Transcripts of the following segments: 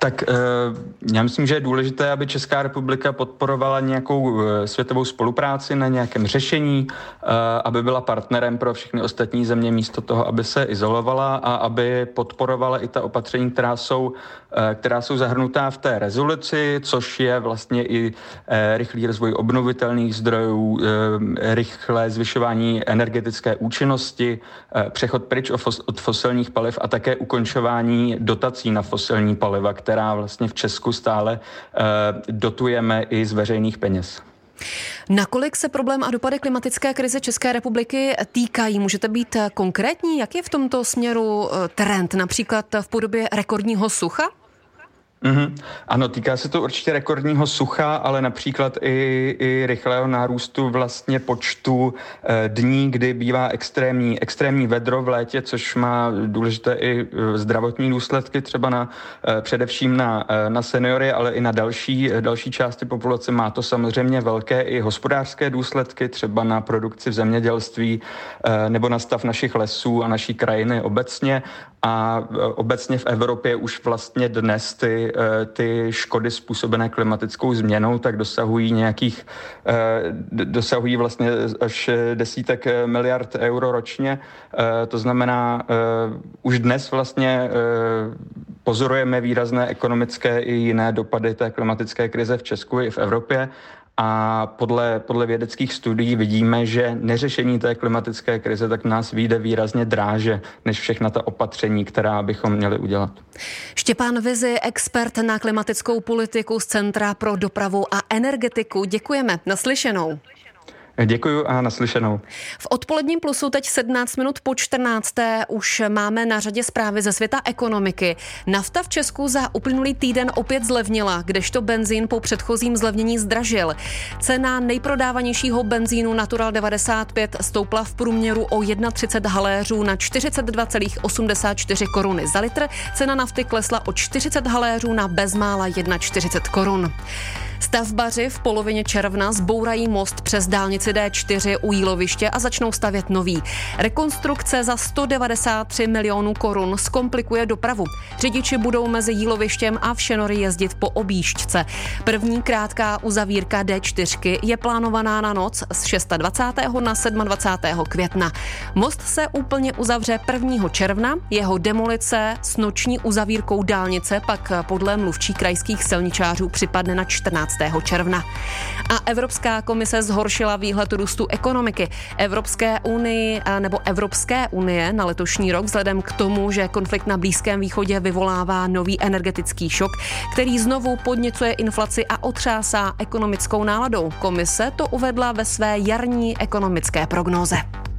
Tak já myslím, že je důležité, aby Česká republika podporovala nějakou světovou spolupráci na nějakém řešení, aby byla partnerem pro všechny ostatní země místo toho, aby se izolovala a aby podporovala i ta opatření, která jsou zahrnutá v té rezoluci, což je vlastně i rychlý rozvoj obnovitelných zdrojů, rychlé zvyšování energetické účinnosti, přechod pryč od fosilních paliv a také ukončování dotací na fosilní paliva, která vlastně v Česku stále dotujeme i z veřejných peněz. Nakolik se problém a dopady klimatické krize České republiky týkají? Můžete být konkrétní? Jak je v tomto směru trend, například v podobě rekordního sucha? Ano, týká se to určitě rekordního sucha, ale například i rychlého nárůstu vlastně počtu dní, kdy bývá extrémní vedro v létě, což má důležité i zdravotní důsledky, třeba především na seniory, ale i na další části populace. Má to samozřejmě velké i hospodářské důsledky, třeba na produkci v zemědělství nebo na stav našich lesů a naší krajiny obecně. A obecně v Evropě už vlastně dnes ty škody způsobené klimatickou změnou tak dosahují vlastně až desítek miliard euro ročně. To znamená, už dnes vlastně pozorujeme výrazné ekonomické i jiné dopady té klimatické krize v Česku i v Evropě. A podle vědeckých studií vidíme, že neřešení té klimatické krize tak nás vyjde výrazně dráže než všechna ta opatření, která bychom měli udělat. Štěpán Vizi, expert na klimatickou politiku z Centra pro dopravu a energetiku. Děkujeme. Naslyšenou. Děkuju a naslyšenou. V odpoledním plusu teď 17 minut po 14. už máme na řadě zprávy ze světa ekonomiky. Nafta v Česku za uplynulý týden opět zlevnila, kdežto benzín po předchozím zlevnění zdražil. Cena nejprodávanějšího benzínu Natural 95 stoupla v průměru o 31 haléřů na 42,84 koruny za litr. Cena nafty klesla o 40 haléřů na bezmála 41 korun. Stavbaři v polovině června zbourají most přes dálnici D4 u Jíloviště a začnou stavět nový. Rekonstrukce za 193 milionů korun zkomplikuje dopravu. Řidiči budou mezi Jílovištěm a Všenory jezdit po objížďce. První krátká uzavírka D4 je plánovaná na noc z 26. na 27. května. Most se úplně uzavře 1. června, jeho demolice s noční uzavírkou dálnice pak podle mluvčí krajských silničářů připadne na 14. června. A Evropská komise zhoršila výhled růstu ekonomiky Evropské unie na letošní rok vzhledem k tomu, že konflikt na Blízkém východě vyvolává nový energetický šok, který znovu podněcuje inflaci a otřásá ekonomickou náladou. Komise to uvedla ve své jarní ekonomické prognóze.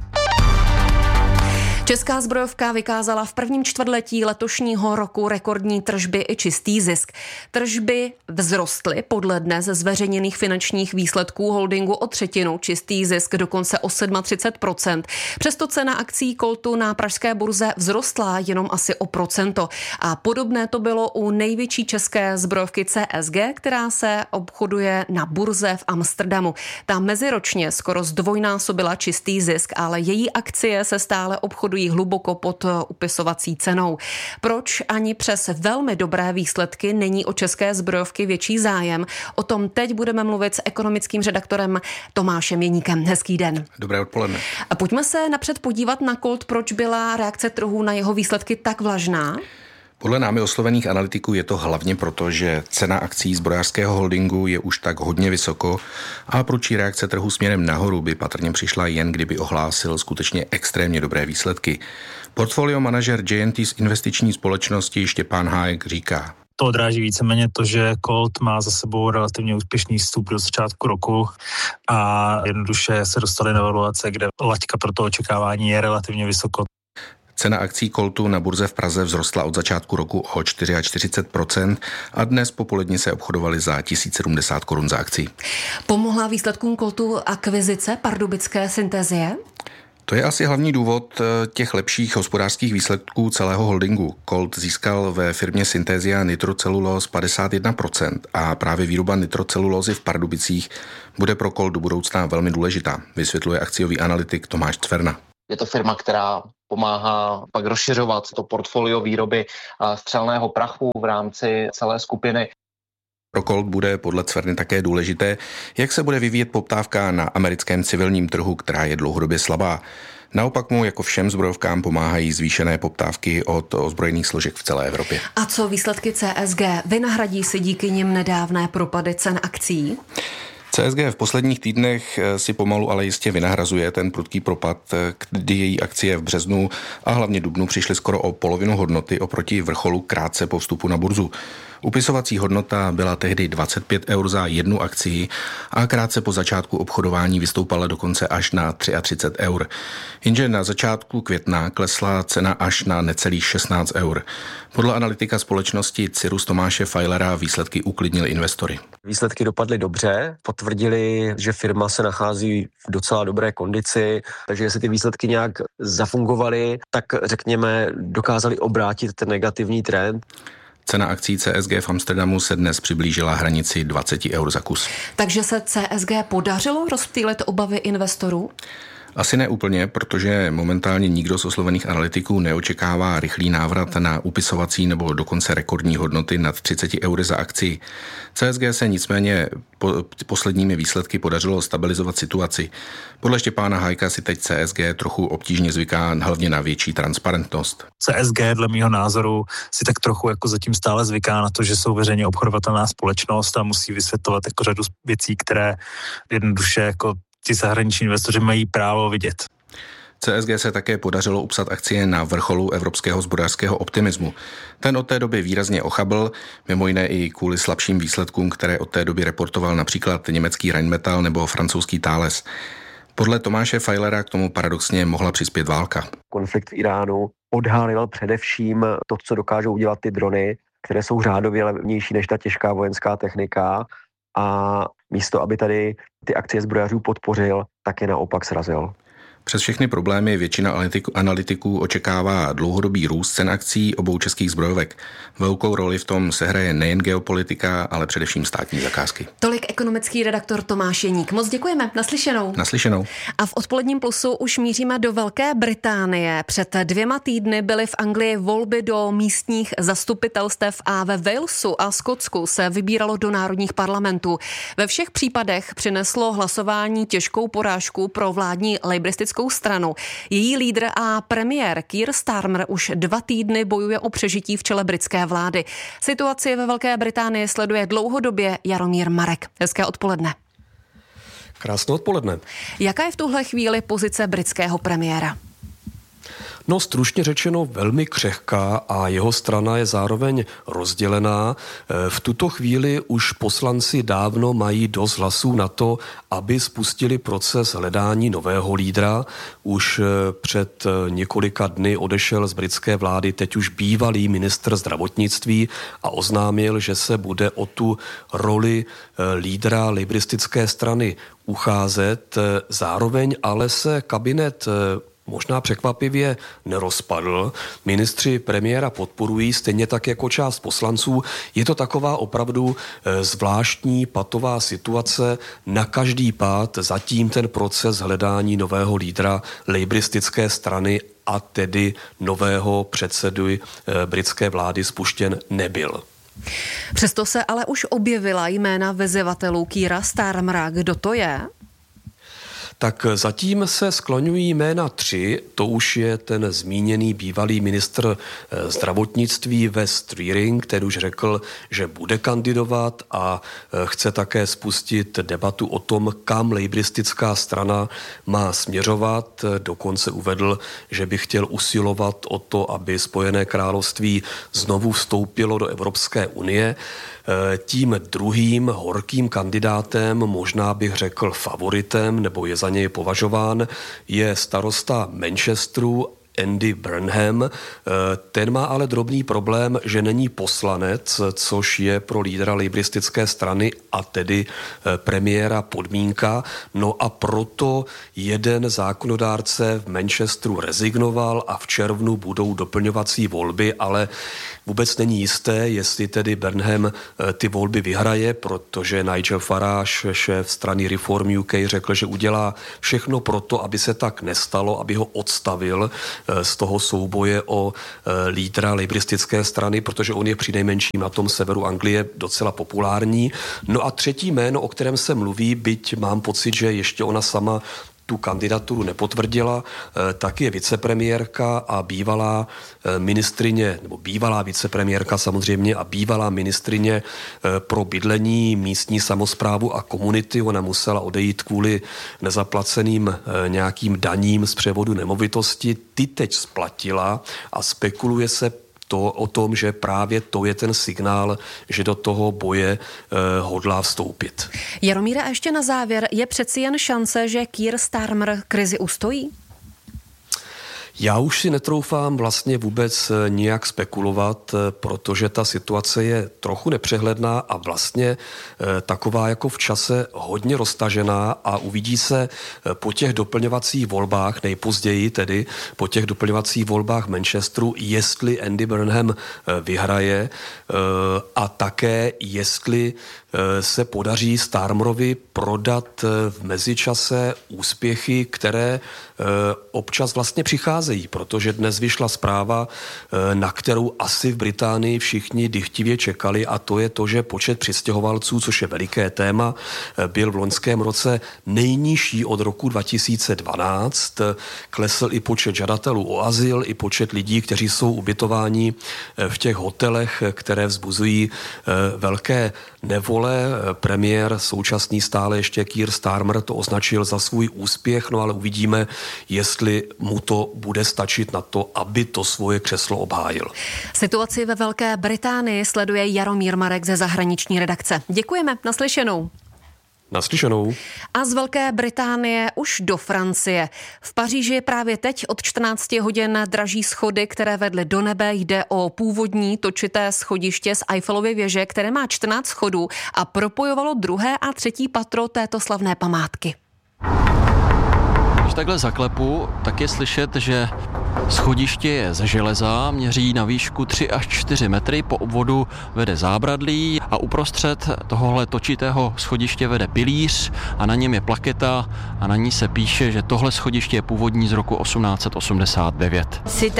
Česká zbrojovka vykázala v prvním čtvrtletí letošního roku rekordní tržby i čistý zisk. Tržby vzrostly podle dnes zveřejněných finančních výsledků holdingu o třetinu, čistý zisk dokonce o 37%. Přesto cena akcií Coltu na pražské burze vzrostla jenom asi o procento. A podobné to bylo u největší české zbrojovky CSG, která se obchoduje na burze v Amsterdamu. Ta meziročně skoro zdvojnásobila čistý zisk, ale její akcie se stále obchodují hluboko pod upisovací cenou. Proč ani přes velmi dobré výsledky není o české zbrojovky větší zájem? O tom teď budeme mluvit s ekonomickým redaktorem Tomášem Jeníkem. Hezký den. Dobré odpoledne. A pojďme se napřed podívat na Colt, proč byla reakce trhu na jeho výsledky tak vlažná? Podle námi oslovených analytiků je to hlavně proto, že cena akcií zbrojařského holdingu je už tak hodně vysoko a prudší reakce trhu směrem nahoru by patrně přišla jen kdyby ohlásil skutečně extrémně dobré výsledky. Portfolio manažer JNT z investiční společnosti Štěpán Hájek říká: To odráží víceméně to, že Colt má za sebou relativně úspěšný vstup do začátku roku a jednoduše se dostali na valuace, kde laťka pro to očekávání je relativně vysoko. Cena akcií Coltu na burze v Praze vzrostla od začátku roku o 44% a dnes po poledni se obchodovaly za 1070 korun za akci. Pomohla výsledkům Coltu akvizice pardubické Synthesie? To je asi hlavní důvod těch lepších hospodářských výsledků celého holdingu. Colt získal ve firmě Synthesia nitrocelulóz 51% a právě výroba nitrocelulózy v Pardubicích bude pro Colt do budoucna velmi důležitá, vysvětluje akciový analytik Tomáš Cverna. Je to firma, která pomáhá pak rozšiřovat to portfolio výroby střelného prachu v rámci celé skupiny. Pro Colt bude podle Cverny také důležité, jak se bude vyvíjet poptávka na americkém civilním trhu, která je dlouhodobě slabá. Naopak mu jako všem zbrojovkám pomáhají zvýšené poptávky od ozbrojených složek v celé Evropě. A co výsledky CSG? Vynahradí si díky nim nedávné propady cen akcií? CSG v posledních týdnech si pomalu ale jistě vynahrazuje ten prudký propad, kdy její akcie v březnu a hlavně dubnu přišly skoro o polovinu hodnoty oproti vrcholu krátce po vstupu na burzu. Upisovací hodnota byla tehdy 25 eur za jednu akcii a krátce po začátku obchodování vystoupala dokonce až na 33 eur. Jenže na začátku května klesla cena až na necelých 16 eur. Podle analytika společnosti Cirrus Tomáše Feilera výsledky uklidnily investory. Výsledky dopadly dobře, potvrdili, že firma se nachází v docela dobré kondici, takže jestli ty výsledky nějak zafungovaly, tak řekněme dokázali obrátit ten negativní trend. Cena akcí CSG v Amsterdamu se dnes přiblížila hranici 20 eur za kus. Takže se CSG podařilo rozptýlit obavy investorů? Asi ne úplně, protože momentálně nikdo z oslovených analytiků neočekává rychlý návrat na upisovací nebo dokonce rekordní hodnoty nad 30 eur za akci. CSG se nicméně posledními výsledky podařilo stabilizovat situaci. Podle Štěpána Hájka si teď CSG trochu obtížně zvyká hlavně na větší transparentnost. CSG dle mýho názoru si tak trochu jako zatím stále zvyká na to, že jsou veřejně obchodovatelná společnost a musí vysvětlovat jako řadu věcí, které jednoduše jako ti zahraniční investoři mají právo vidět. CSG se také podařilo upsat akcie na vrcholu evropského zbrojařského optimismu. Ten od té doby výrazně ochabl, mimo jiné i kvůli slabším výsledkům, které od té doby reportoval například německý Rheinmetall nebo francouzský Thales. Podle Tomáše Feilera k tomu paradoxně mohla přispět válka. Konflikt v Iránu odhalil především to, co dokážou udělat ty drony, které jsou řádově levnější než ta těžká vojenská technika, a místo, aby tady ty akcie zbrojařů podpořil, tak je naopak srazil. Přes všechny problémy většina analytiků očekává dlouhodobý růst cen akcí obou českých zbrojovek. Velkou roli v tom sehraje nejen geopolitika, ale především státní zakázky. Tolik ekonomický redaktor Tomáš Jeník. Moc děkujeme. Naslyšenou. Naslyšenou. A v odpoledním plusu už míříme do Velké Británie. Před 2 týdny byly v Anglii volby do místních zastupitelstev a ve Walesu a Skotsku se vybíralo do národních parlamentů. Ve všech případech přineslo hlasování těžkou porážku pro vládní laboristickou stranu. Její lídr a premiér Keir Starmer už 2 týdny bojuje o přežití v čele britské vlády. Situaci ve Velké Británii sleduje dlouhodobě Jaromír Marek. Hezké odpoledne. Krásné odpoledne. Jaká je v tuhle chvíli pozice britského premiéra? No, stručně řečeno velmi křehká a jeho strana je zároveň rozdělená. V tuto chvíli už poslanci dávno mají dost hlasů na to, aby spustili proces hledání nového lídra. Už před několika dny odešel z britské vlády teď už bývalý ministr zdravotnictví a oznámil, že se bude o tu roli lídra laboristické strany ucházet. Zároveň ale se kabinet možná překvapivě nerozpadl. Ministři premiéra podporují, stejně tak jako část poslanců. Je to taková opravdu zvláštní patová situace. Na každý pád zatím ten proces hledání nového lídra laboristické strany a tedy nového předsedy britské vlády spuštěn nebyl. Přesto se ale už objevila jména vyzývatelů Keira Starmera. Kdo to je? Tak zatím se skloňují jména 3, to už je ten zmíněný bývalý ministr zdravotnictví Wes Streeting, který už řekl, že bude kandidovat a chce také spustit debatu o tom, kam laboristická strana má směřovat. Dokonce uvedl, že by chtěl usilovat o to, aby Spojené království znovu vstoupilo do Evropské unie. Tím druhým horkým kandidátem, možná bych řekl favoritem, nebo je za něj považován, je starosta Manchesteru Andy Burnham. Ten má ale drobný problém, že není poslanec, což je pro lídra lejbristické strany a tedy premiéra podmínka. No a proto jeden zákonodárce v Manchesteru rezignoval a v červnu budou doplňovací volby, ale vůbec není jisté, jestli tedy Burnham ty volby vyhraje, protože Nigel Farage, šéf strany Reform UK, řekl, že udělá všechno proto, aby se tak nestalo, aby ho odstavil z toho souboje o lídra lejbristické strany, protože on je přinejmenším na tom severu Anglie docela populární. No a třetí jméno, o kterém se mluví, byť mám pocit, že ještě ona sama tu kandidaturu nepotvrdila, tak je vicepremiérka a bývalá ministryně, nebo bývalá vicepremiérka samozřejmě a bývalá ministryně pro bydlení, místní samosprávu a komunity. Ona musela odejít kvůli nezaplaceným nějakým daním z převodu nemovitosti. Ty teď splatila a spekuluje se o tom, že právě to je ten signál, že do toho boje hodlá vstoupit. Jaromíre, a ještě na závěr, je přeci jen šance, že Keir Starmer krizi ustojí? Já už si netroufám vlastně vůbec nijak spekulovat, protože ta situace je trochu nepřehledná a vlastně taková jako v čase hodně roztažená a uvidí se po těch doplňovacích volbách, nejpozději tedy po těch doplňovacích volbách Manchesteru, jestli Andy Burnham vyhraje a také jestli se podaří Starmerovi prodat v mezičase úspěchy, které občas vlastně přicházejí, protože dnes vyšla zpráva, na kterou asi v Británii všichni dychtivě čekali, a to je to, že počet přistěhovalců, což je veliké téma, byl v loňském roce nejnižší od roku 2012. Klesl i počet žadatelů o azyl, i počet lidí, kteří jsou ubytováni v těch hotelech, které vzbuzují velké nevole. Premiér současný stále ještě Keir Starmer to označil za svůj úspěch, no ale uvidíme, jestli mu to bude stačit na to, aby to svoje křeslo obhájil. Situaci ve Velké Británii sleduje Jaromír Marek ze zahraniční redakce. Děkujeme, naslyšenou. Naslyšenou. A z Velké Británie už do Francie. V Paříži právě teď od 14 hodin draží schody, které vedly do nebe. Jde o původní točité schodiště z Eiffelovy věže, které má 14 schodů a propojovalo druhé a třetí patro této slavné památky. Když takhle zaklepu, tak je slyšet, že schodiště je ze železa, měří na výšku 3 až 4 metry, po obvodu vede zábradlí a uprostřed tohohle točitého schodiště vede pilíř a na něm je plaketa a na ní se píše, že tohle schodiště je původní z roku 1889.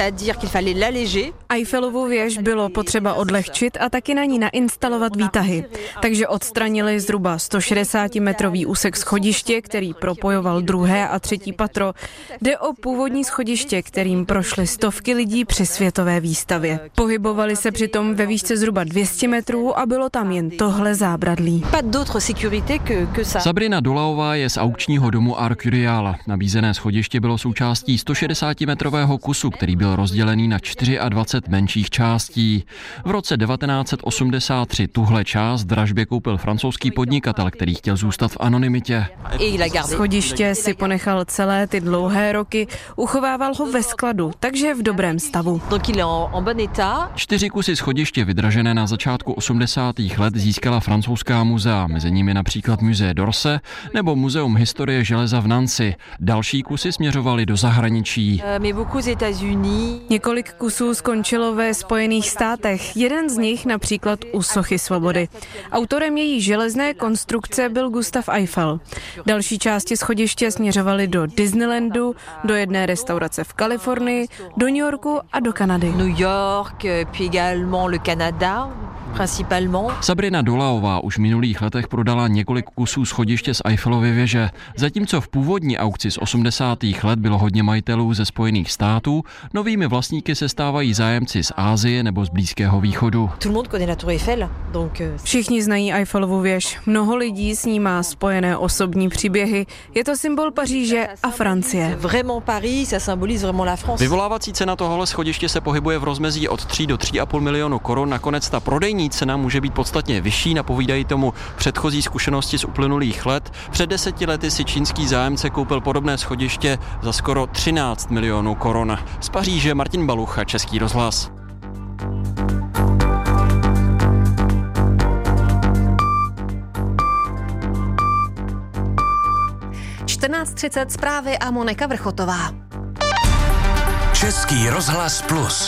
Eiffelovu věž bylo potřeba odlehčit a taky na ní nainstalovat výtahy. Takže odstranili zhruba 160-metrový úsek schodiště, který propojoval druhé a třetí patro. Jde o původní schodiště, kterým prošly stovky lidí při světové výstavě. Pohybovali se přitom ve výšce zhruba 200 metrů a bylo tam jen tohle zábradlí. Sabrina Dolaová je z aukčního domu Arcurial. Nabízené schodiště bylo součástí 160-metrového kusu, který byl rozdělený na 24 menších částí. V roce 1983 tuhle část dražbě koupil francouzský podnikatel, který chtěl zůstat v anonymitě. Schodiště si ponechal celé ty dlouhé roky, uchovával ho ve skladu, takže v dobrém stavu. 4 kusy schodiště vydražené na začátku 80. let získala francouzská muzea, mezi nimi například Musée d'Orsay nebo Muzeum historie železa v Nancy. Další kusy směřovaly do zahraničí. Několik kusů skončilo ve Spojených státech, jeden z nich například u Sochy svobody. Autorem její železné konstrukce byl Gustav Eiffel. Další části schodiště směřovaly do Disneylandu, do jedné restaurace v Kalifornii, do New Yorku a do Kanady. New York, puis également le Canada. Sabrina Dolaová už v minulých letech prodala několik kusů schodiště z Eiffelovy věže. Zatímco v původní aukci z 80. let bylo hodně majitelů ze Spojených států, novými vlastníky se stávají zájemci z Asie nebo z Blízkého východu. Všichni znají Eiffelovu věž. Mnoho lidí s ní má spojené osobní příběhy. Je to symbol Paříže a Francie. Vyvolávací cena tohohle schodiště se pohybuje v rozmezí od 3 do 3,5 milionu korun. Nakonec ta prodejní Výrobní cena může být podstatně vyšší, napovídají tomu předchozí zkušenosti z uplynulých let. Před 10 lety si čínský zájemce koupil podobné schodiště za skoro 13 milionů korun. Z Paříže Martin Balucha, Český rozhlas. (14:30) zprávy a Monika Vrchotová. Český rozhlas Plus.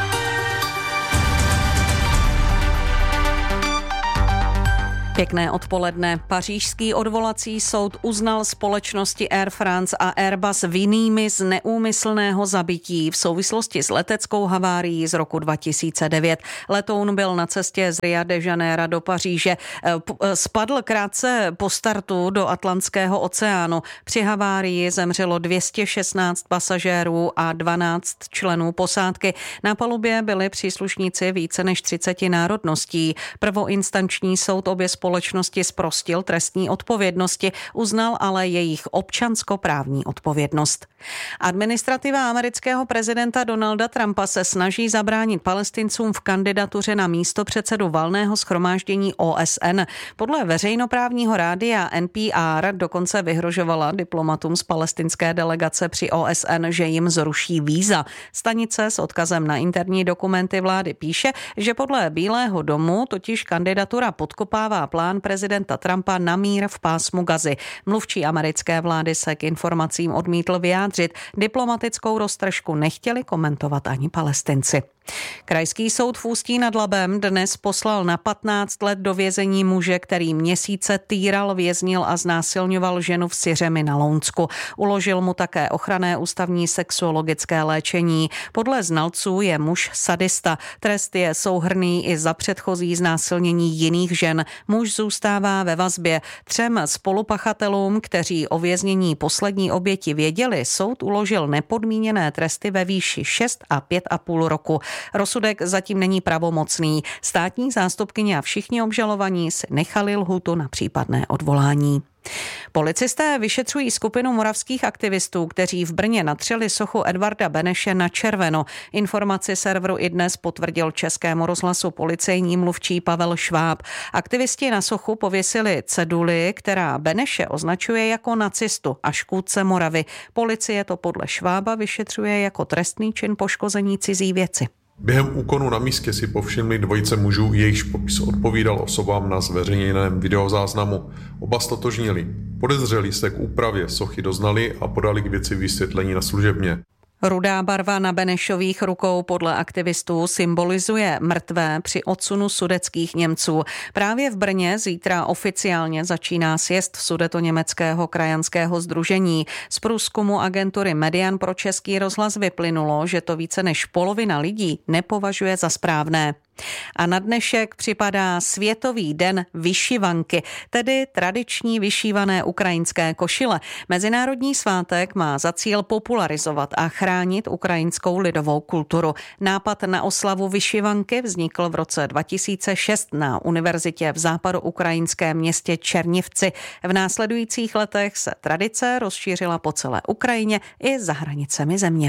Pěkné odpoledne. Pařížský odvolací soud uznal společnosti Air France a Airbus vinnými z neúmyslného zabití v souvislosti s leteckou havárií z roku 2009. Letoun byl na cestě z Ria de Janeira do Paříže. Spadl krátce po startu do Atlantského oceánu. Při havárii zemřelo 216 pasažérů a 12 členů posádky. Na palubě byli příslušníci více než 30 národností. Prvoinstanční soud obě společnosti zprostil trestní odpovědnosti, uznal ale jejich občanskoprávní odpovědnost. Administrativa amerického prezidenta Donalda Trumpa se snaží zabránit Palestincům v kandidatuře na místopředsedu valného shromáždění OSN. Podle veřejnoprávního rádia NPR dokonce vyhrožovala diplomatům z palestinské delegace při OSN, že jim zruší víza. Stanice s odkazem na interní dokumenty vlády píše, že podle Bílého domu totiž kandidatura podkopává plán prezidenta Trumpa na mír v pásmu Gazy. Mluvčí americké vlády se k informacím odmítl vyjádřit. Diplomatickou roztržku nechtěli komentovat ani Palestinci. Krajský soud v Ústí nad Labem dnes poslal na 15 let do vězení muže, který měsíce týral, věznil a znásilňoval ženu v Syřemi na Lounsku. Uložil mu také ochranné ústavní sexuologické léčení. Podle znalců je muž sadista. Trest je souhrnný i za předchozí znásilnění jiných žen. Muž zůstává ve vazbě. 3 spolupachatelům, kteří o věznění poslední oběti věděli, soud uložil nepodmíněné tresty ve výši 6 a 5,5 roku. Rozsudek zatím není pravomocný. Státní zástupkyně a všichni obžalovaní si nechali lhůtu na případné odvolání. Policisté vyšetřují skupinu moravských aktivistů, kteří v Brně natřeli sochu Edvarda Beneše na červeno. Informaci serveru iDnes potvrdil Českému rozhlasu policejní mluvčí Pavel Šváb. Aktivisti na sochu pověsili ceduli, která Beneše označuje jako nacistu a škůdce Moravy. Policie to podle Švába vyšetřuje jako trestný čin poškození cizí věci. Během úkonu na místě si povšimli dvojice mužů, jejichž popis odpovídal osobám na zveřejněném videozáznamu. Oba ztotožnili. Podezřelí se k úpravě sochy doznali a podali k věci vysvětlení na služebně. Rudá barva na Benešových rukou podle aktivistů symbolizuje mrtvé při odsunu sudetských Němců. Právě v Brně zítra oficiálně začíná sjezd Sudetoněmeckého krajanského sdružení. Z průzkumu agentury Median pro Český rozhlas vyplynulo, že to více než polovina lidí nepovažuje za správné. A na dnešek připadá Světový den vyšivanky, tedy tradiční vyšívané ukrajinské košile. Mezinárodní svátek má za cíl popularizovat a chránit ukrajinskou lidovou kulturu. Nápad na oslavu vyšivanky vznikl v roce 2006 na univerzitě v západoukrajinském městě Černivci. V následujících letech se tradice rozšířila po celé Ukrajině i za hranicemi země.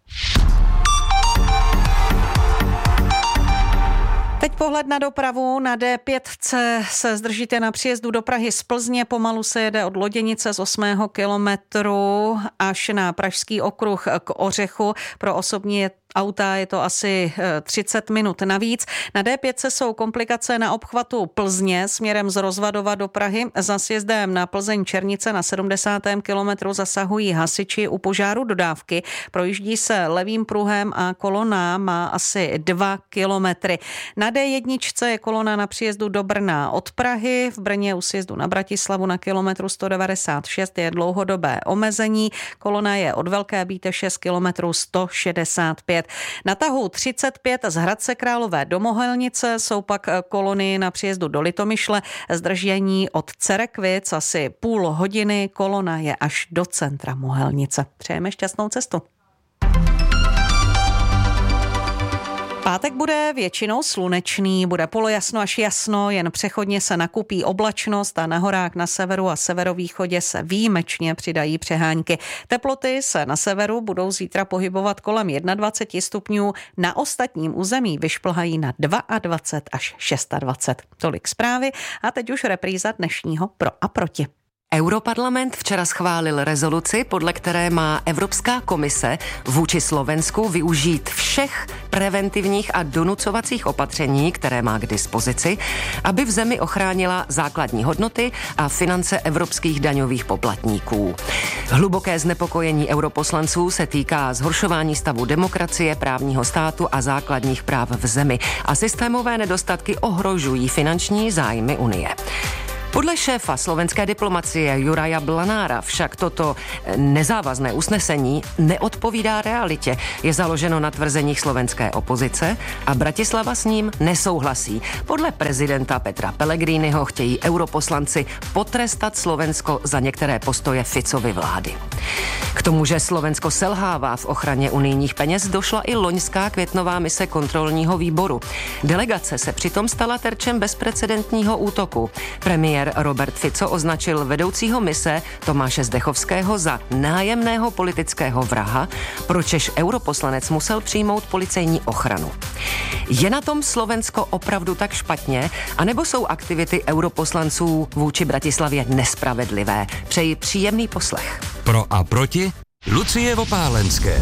Teď pohled na dopravu. Na D5 se zdržíte na příjezdu do Prahy z Plzně. Pomalu se jede od Loděnice z 8. kilometru až na Pražský okruh k Ořechu. Pro osobní auta je to asi 30 minut navíc. Na D5 jsou komplikace na obchvatu Plzně směrem z Rozvadova do Prahy. Za sjezdem na Plzeň Černice na 70. kilometru zasahují hasiči u požáru dodávky. Projíždí se levým pruhem a kolona má asi 2 kilometry. Na D1 je kolona na příjezdu do Brna od Prahy. V Brně u sjezdu na Bratislavu na kilometru 196 je dlouhodobé omezení. Kolona je od Velké Bíteše z kilometru 165. Na tahu 35 z Hradce Králové do Mohelnice jsou pak kolony na příjezdu do Litomyšle. Zdržení od Cerekvic asi půl hodiny, kolona je až do centra Mohelnice. Přejeme šťastnou cestu. Pátek bude většinou slunečný, bude polojasno až jasno, jen přechodně se nakupí oblačnost a na horách na severu a severovýchodě se výjimečně přidají přehánky. Teploty se na severu budou zítra pohybovat kolem 21 stupňů, na ostatním území vyšplhají na 22 až 26. Tolik zprávy a teď už repríza dnešního Pro a proti. Europarlament včera schválil rezoluci, podle které má Evropská komise vůči Slovensku využít všech preventivních a donucovacích opatření, které má k dispozici, aby v zemi ochránila základní hodnoty a finance evropských daňových poplatníků. Hluboké znepokojení europoslanců se týká zhoršování stavu demokracie, právního státu a základních práv v zemi a systémové nedostatky ohrožují finanční zájmy Unie. Podle šéfa slovenské diplomacie Juraja Blanára však toto nezávazné usnesení neodpovídá realitě. Je založeno na tvrzeních slovenské opozice a Bratislava s ním nesouhlasí. Podle prezidenta Petra Pellegriniho chtějí europoslanci potrestat Slovensko za některé postoje Ficovy vlády. K tomu, že Slovensko selhává v ochraně unijních peněz, došla i loňská květnová mise kontrolního výboru. Delegace se přitom stala terčem bezprecedentního útoku. Premiér Robert Fico označil vedoucího mise Tomáše Zdechovského za nájemného politického vraha, pročež europoslanec musel přijmout policejní ochranu. Je na tom Slovensko opravdu tak špatně, anebo jsou aktivity europoslanců vůči Bratislavě nespravedlivé? Přeji příjemný poslech. Pro a proti Lucie Vopálenské.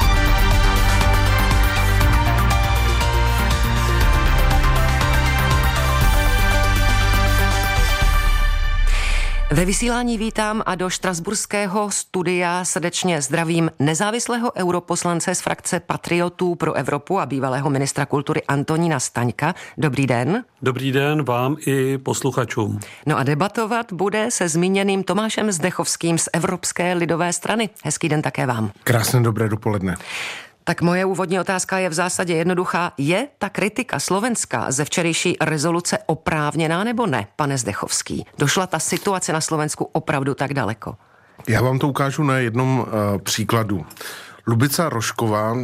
Ve vysílání vítám a do štrasburského studia srdečně zdravím nezávislého europoslance z frakce Patriotů pro Evropu a bývalého ministra kultury Antonína Staňka. Dobrý den. Dobrý den vám i posluchačům. No a debatovat bude se zmíněným Tomášem Zdechovským z Evropské lidové strany. Hezký den také vám. Krásné dobré dopoledne. Tak moje úvodní otázka je v zásadě jednoduchá. Je ta kritika Slovenska ze včerejší rezoluce oprávněná nebo ne, pane Zdechovský? Došla ta situace na Slovensku opravdu tak daleko? Já vám to ukážu na jednom příkladu. Lubica Rošková,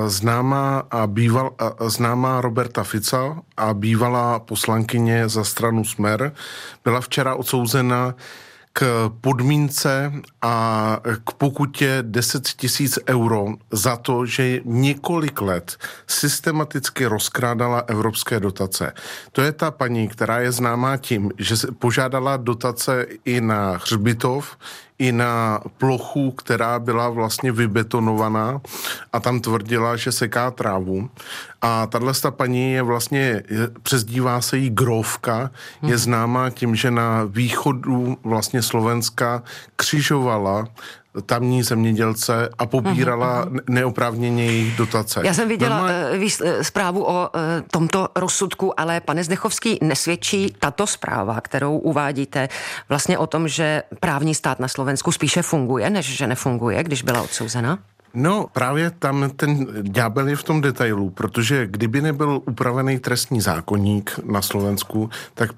známá Roberta Fica a bývalá poslankyně za stranu Smer, byla včera odsouzena k podmínce a k pokutě 10 000 euro za to, že několik let systematicky rozkrádala evropské dotace. To je ta paní, která je známá tím, že požádala dotace i na hřbitov, i na plochu, která byla vlastně vybetonovaná a tam tvrdila, že seká trávu. A tato paní je vlastně, přezdívá se jí Grófka, je známá tím, že na východu vlastně Slovenska křižovala tamní zemědělce a pobírala neoprávněně jejich dotace. Já jsem viděla zprávu o tomto rozsudku, ale pane Zdechovský, nesvědčí tato zpráva, kterou uvádíte, vlastně o tom, že právní stát na Slovensku spíše funguje, než že nefunguje, když byla odsouzena? No, právě tam ten ďábel je v tom detailu, protože kdyby nebyl upravený trestní zákoník na Slovensku, tak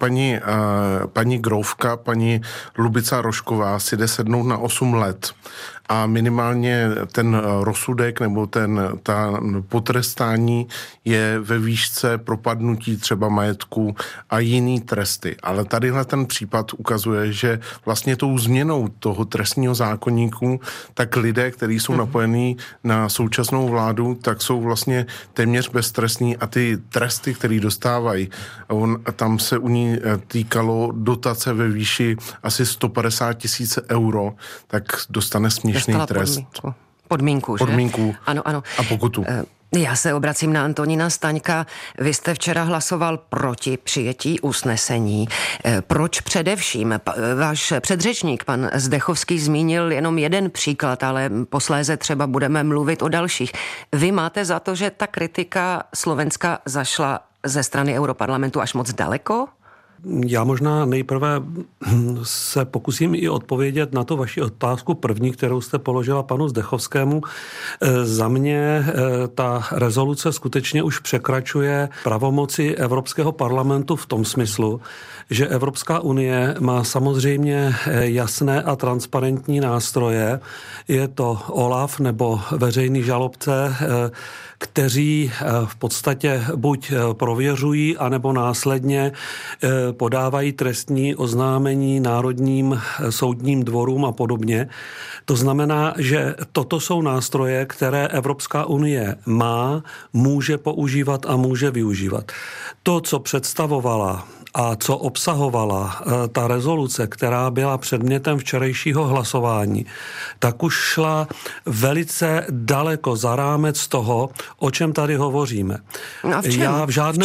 paní Grófka, paní Lubica Rošková si jde sednout na 8 let. A minimálně ten rozsudek nebo ta potrestání je ve výšce propadnutí třeba majetku a jiný tresty. Ale tadyhle ten případ ukazuje, že vlastně tou změnou toho trestního zákoníku, tak lidé, kteří jsou napojení na současnou vládu, tak jsou vlastně téměř beztrestní a ty tresty, které dostávají, tam se u ní týkalo dotace ve výši asi 150 000 euro, tak dostane směšný trest. Podmínku, že? Podmínku. Ano. A pokutu. Já se obracím na Antonína Staňka. Vy jste včera hlasoval proti přijetí usnesení. Proč především? Váš předřečník, pan Zdechovský, zmínil jenom jeden příklad, ale posléze třeba budeme mluvit o dalších. Vy máte za to, že ta kritika Slovenska zašla ze strany Europarlamentu až moc daleko? Já možná nejprve se pokusím i odpovědět na tu vaši otázku první, kterou jste položila panu Zdechovskému. Za mě ta rezoluce skutečně už překračuje pravomoci Evropského parlamentu v tom smyslu, že Evropská unie má samozřejmě jasné a transparentní nástroje. Je to OLAF nebo veřejný žalobce, kteří v podstatě buď prověřují, anebo následně podávají trestní oznámení národním soudním dvorům a podobně. To znamená, že toto jsou nástroje, které Evropská unie má, může používat a může využívat. To, co představovala a co obsahovala ta rezoluce, která byla předmětem včerejšího hlasování, tak už šla velice daleko za rámec toho, o čem tady hovoříme. No Já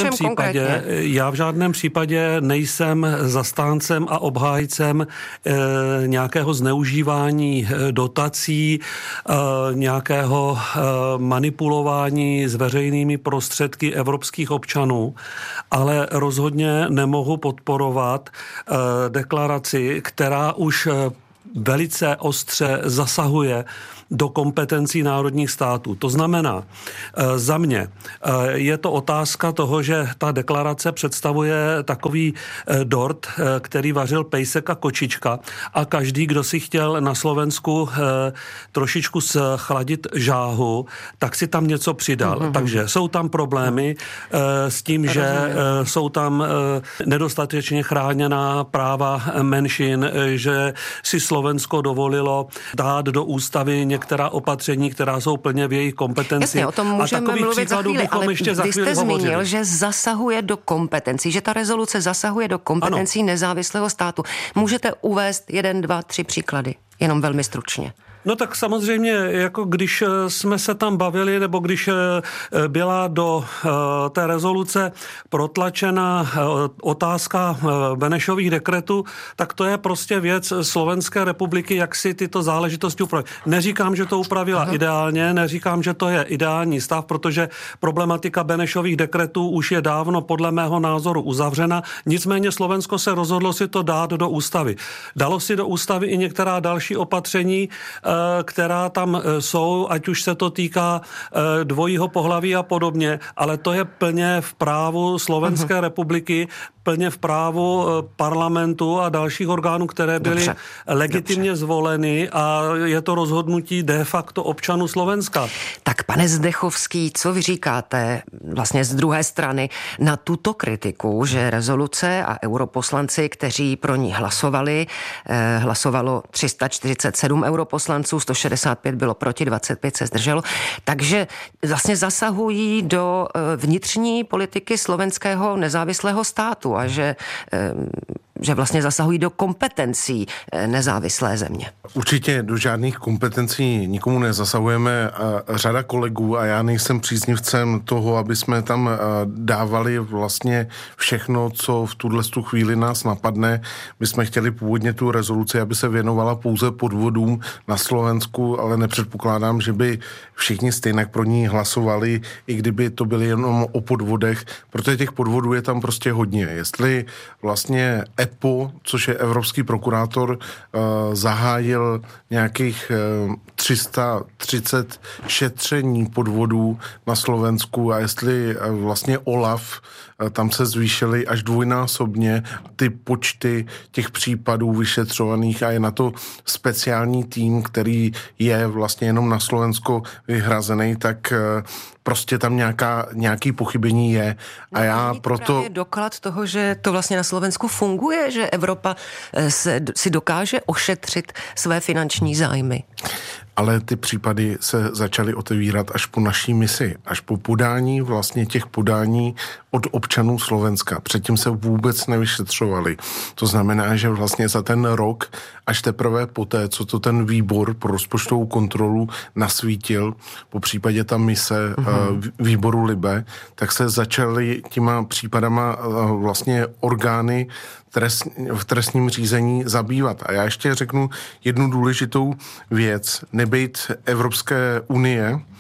v žádném případě nejsem zastáncem a obhájcem nějakého zneužívání dotací, nějakého manipulování s veřejnými prostředky evropských občanů, ale rozhodně nemohu podporovat deklaraci, která už velice ostře zasahuje do kompetencí národních států. To znamená, za mě je to otázka toho, že ta deklarace představuje takový dort, který vařil pejsek a kočička a každý, kdo si chtěl na Slovensku trošičku schladit žáhu, tak si tam něco přidal. Takže jsou tam problémy s tím, že jsou tam nedostatečně chráněná práva menšin, že si Slovensko dovolilo dát do ústavy některá opatření, která jsou plně v jejich kompetenci. Jasně, o tom můžeme mluvit za chvíli, ale vy jste zmínil, že zasahuje do kompetencí, že ta rezoluce zasahuje do kompetencí nezávislého státu. Můžete uvést 1, 2, 3 příklady, jenom velmi stručně. No tak samozřejmě, jako když jsme se tam bavili, nebo když byla do té rezoluce protlačena otázka Benešových dekretů, tak to je prostě věc Slovenské republiky, jak si tyto záležitosti upravit. Neříkám, že to upravila ideálně, neříkám, že to je ideální stav, protože problematika Benešových dekretů už je dávno podle mého názoru uzavřena, nicméně Slovensko se rozhodlo si to dát do ústavy. Dalo si do ústavy i některá další opatření, která tam jsou, ať už se to týká dvojího pohlaví a podobně, ale to je plně v právu Slovenské republiky, plně v právu parlamentu a dalších orgánů, které byly legitimně zvoleny a je to rozhodnutí de facto občanů Slovenska. Tak pane Zdechovský, co vy říkáte vlastně z druhé strany na tuto kritiku, že rezoluce a europoslanci, kteří pro ní hlasovali, hlasovalo 347 europoslanců, 165 bylo proti, 25 se zdrželo, takže vlastně zasahují do vnitřní politiky slovenského nezávislého státu a že vlastně zasahují do kompetencí nezávislé země. Určitě do žádných kompetencí nikomu nezasahujeme. Řada kolegů a já nejsem příznivcem toho, aby jsme tam dávali vlastně všechno, co v tuto chvíli nás napadne. My jsme chtěli původně tu rezoluci, aby se věnovala pouze podvodům na Slovensku, ale nepředpokládám, že by všichni stejně pro ní hlasovali, i kdyby to byly jenom o podvodech, protože těch podvodů je tam prostě hodně. Jestli vlastně EPO, což je evropský prokurátor, zahájil nějakých 330 šetření podvodů na Slovensku a jestli vlastně OLAF, tam se zvýšily až dvojnásobně ty počty těch případů vyšetřovaných a je na to speciální tým, který je vlastně jenom na Slovensko vyhrazený, tak prostě tam nějaký pochybení je. A já proto... Je doklad toho, že to vlastně na Slovensku funguje, že Evropa si dokáže ošetřit své finanční zájmy. Ale ty případy se začaly otevírat až po naší misi, až po podání vlastně těch podání od občanů Slovenska. Předtím se vůbec nevyšetřovali. To znamená, že vlastně za ten rok, až teprve poté, co to ten výbor pro rozpočtovou kontrolu nasvítil, po případě ta mise výboru Libe, tak se začaly těma případama vlastně orgány v trestním řízení zabývat. A já ještě řeknu jednu důležitou věc. Nebejt Evropské unie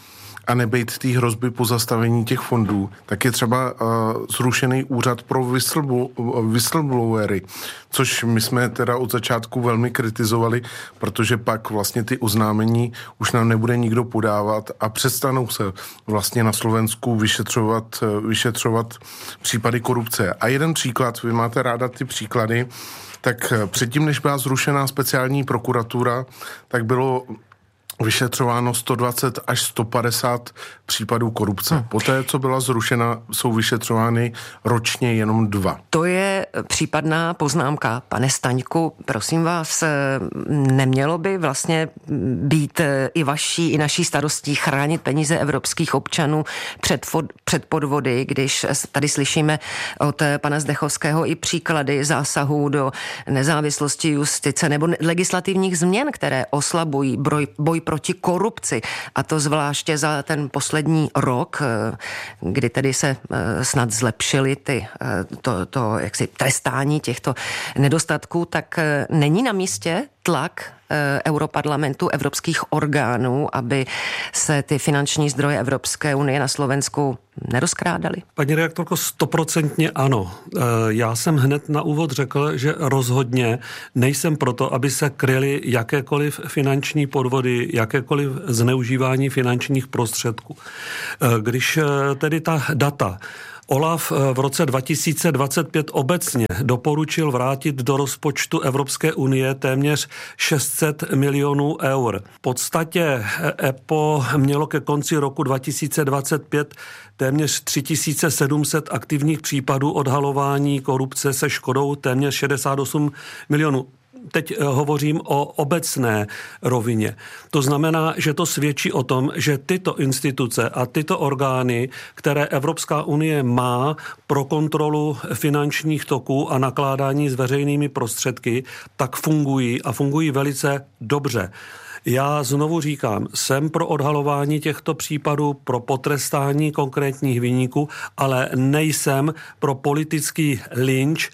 a nebejt té hrozby pozastavení těch fondů, tak je třeba zrušený úřad pro whistleblowery, což my jsme teda od začátku velmi kritizovali, protože pak vlastně ty oznámení už nám nebude nikdo podávat a přestanou se vlastně na Slovensku vyšetřovat případy korupce. A jeden příklad, vy máte ráda ty příklady, tak předtím, než byla zrušená speciální prokuratura, tak bylo vyšetřováno 120 až 150 případů korupce. Poté, co byla zrušena, jsou vyšetřovány ročně jenom 2. To je případná poznámka. Pane Staňku, prosím vás, nemělo by vlastně být i vaší, i naší starostí chránit peníze evropských občanů před podvody, když tady slyšíme od pana Zdechovského i příklady zásahů do nezávislosti justice nebo legislativních změn, které oslabují boj proti korupci. A to zvláště za ten poslední rok, kdy tedy se snad zlepšily to jaksi trestání těchto nedostatků, tak není na místě tlak Europarlamentu, evropských orgánů, aby se ty finanční zdroje Evropské unie na Slovensku nerozkrádaly? Paní redaktorko, 100% ano. Já jsem hned na úvod řekl, že rozhodně nejsem proto, aby se kryly jakékoliv finanční podvody, jakékoliv zneužívání finančních prostředků. Když tedy ta data OLAF v roce 2025 obecně doporučil vrátit do rozpočtu Evropské unie téměř 600 milionů eur. V podstatě EPO mělo ke konci roku 2025 téměř 3700 aktivních případů odhalování korupce se škodou téměř 68 milionů. Teď hovořím o obecné rovině. To znamená, že to svědčí o tom, že tyto instituce a tyto orgány, které Evropská unie má pro kontrolu finančních toků a nakládání s veřejnými prostředky, tak fungují a fungují velice dobře. Já znovu říkám, jsem pro odhalování těchto případů, pro potrestání konkrétních viníků, ale nejsem pro politický lynč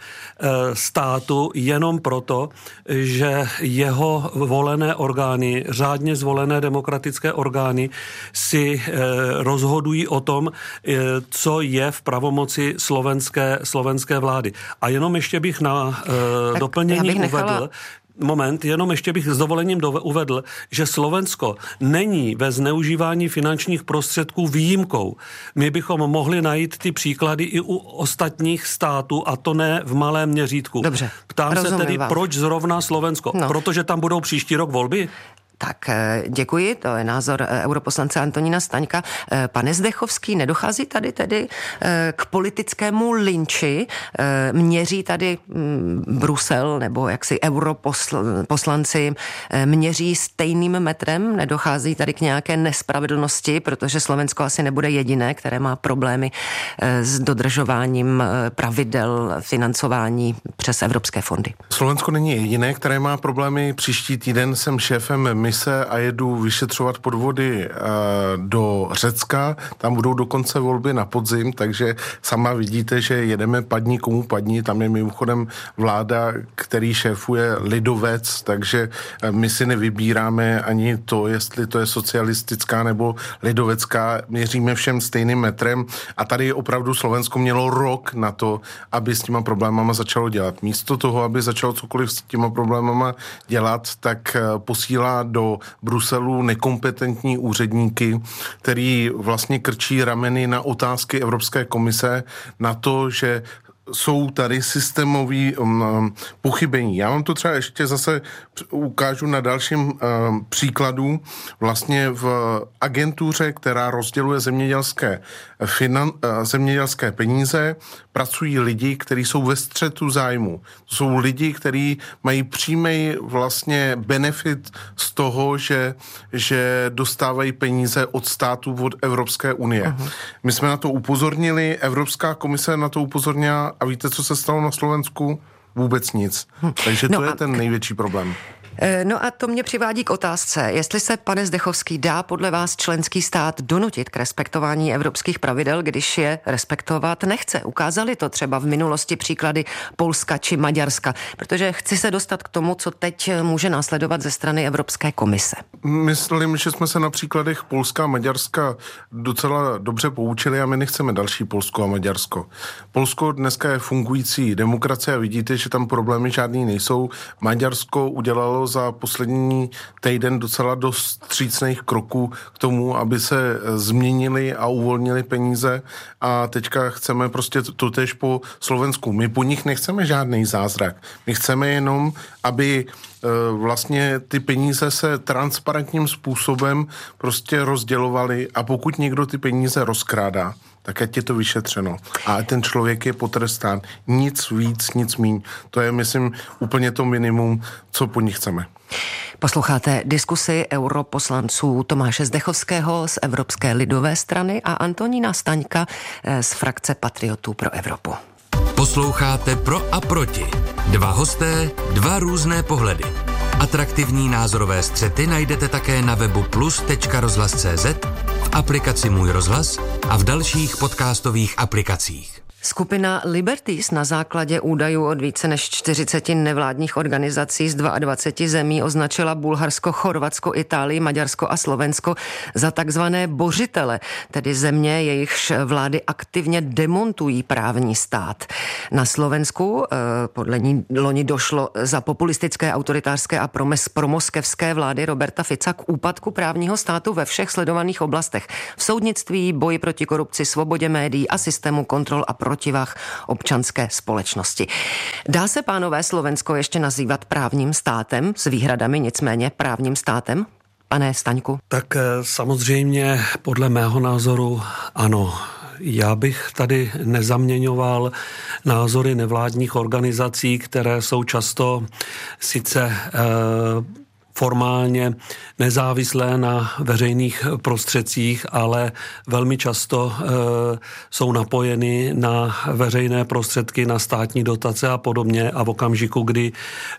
státu jenom proto, že jeho volené orgány, řádně zvolené demokratické orgány si rozhodují o tom, co je v pravomoci slovenské vlády. A jenom ještě bych na doplnění uvedl, jenom ještě bych s dovolením uvedl, že Slovensko není ve zneužívání finančních prostředků výjimkou. My bychom mohli najít ty příklady i u ostatních států, a to ne v malém měřítku. Dobře, ptám se tedy, proč zrovna Slovensko? No. Protože tam budou příští rok volby? Tak děkuji, to je názor europoslance Antonína Staňka. Pane Zdechovský, nedochází tady tedy k politickému lynči? Měří tady Brusel nebo jaksi europoslanci měří stejným metrem? Nedochází tady k nějaké nespravedlnosti, protože Slovensko asi nebude jediné, které má problémy s dodržováním pravidel financování přes evropské fondy? Slovensko není jediné, které má problémy. Příští týden jsem šéfem mise a jedu vyšetřovat podvody do Řecka. Tam budou dokonce volby na podzim, takže sama vidíte, že jedeme padni komu padni. Tam je mimochodem vláda, který šéfuje lidovec, takže my si nevybíráme ani to, jestli to je socialistická nebo lidovecká. Měříme všem stejným metrem a tady opravdu Slovensko mělo rok na to, aby s těma problémama začalo dělat. Místo toho, aby začalo cokoliv s těma problémama dělat, tak posílá do Bruselu nekompetentní úředníky, který vlastně krčí rameny na otázky Evropské komise, na to, že jsou tady systémové pochybení. Já vám to třeba ještě zase ukážu na dalším příkladu. Vlastně v agentuře, která rozděluje zemědělské peníze, pracují lidi, kteří jsou ve střetu zájmu. To jsou lidi, kteří mají přímý vlastně benefit z toho, že dostávají peníze od států, od Evropské unie. Uh-huh. My jsme na to upozornili, Evropská komise na to upozornila a víte, co se stalo na Slovensku? Vůbec nic. Takže to je ten největší problém. No a to mě přivádí k otázce, jestli se, pane Zdechovský, dá podle vás členský stát donutit k respektování evropských pravidel, když je respektovat nechce. Ukázali to třeba v minulosti příklady Polska či Maďarska, protože chci se dostat k tomu, co teď může následovat ze strany Evropské komise. Myslím, že jsme se na příkladech Polska a Maďarska docela dobře poučili a my nechceme další Polsko a Maďarsko. Polsko dneska je fungující demokracie a vidíte, že tam problémy žádný nejsou. Maďarsko udělalo za poslední týden docela dost vstřícných kroků k tomu, aby se změnili a uvolnili peníze a teďka chceme prostě totéž po Slovensku. My po nich nechceme žádný zázrak. My chceme jenom, aby vlastně ty peníze se transparentním způsobem prostě rozdělovaly a pokud někdo ty peníze rozkrádá, tak ať je to vyšetřeno. A ten člověk je potrestán. Nic víc, nic míň. To je, myslím, úplně to minimum, co po nich chceme. Posloucháte diskusi europoslanců Tomáše Zdechovského z Evropské lidové strany a Antonína Staňka z frakce Patriotů pro Evropu. Posloucháte Pro a proti. Dva hosté, dva různé pohledy. Atraktivní názorové střety najdete také na webu plus.rozhlas.cz, v aplikaci Můj rozhlas a v dalších podcastových aplikacích. Skupina Liberties na základě údajů od více než 40 nevládních organizací z 22 zemí označila Bulharsko, Chorvatsko, Itálii, Maďarsko a Slovensko za takzvané bořitele, tedy země, jejichž vlády aktivně demontují právní stát. Na Slovensku podle ní loni došlo za populistické, autoritářské a promoskevské vlády Roberta Fica k úpadku právního státu ve všech sledovaných oblastech. V soudnictví, boji proti korupci, svobodě médií a systému kontrol a protivách občanské společnosti. Dá se, pánové, Slovensko ještě nazývat právním státem, s výhradami nicméně právním státem? Pane Staňku? Tak samozřejmě podle mého názoru ano. Já bych tady nezaměňoval názory nevládních organizací, které jsou často sice formálně nezávislé na veřejných prostředcích, ale velmi často jsou napojeny na veřejné prostředky, na státní dotace a podobně a v okamžiku, kdy